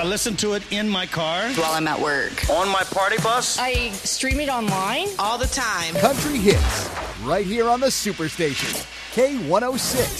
I listen to it in my car. While I'm at work. On my party bus. I stream it online. All the time. Country hits, right here on the Superstation, K106.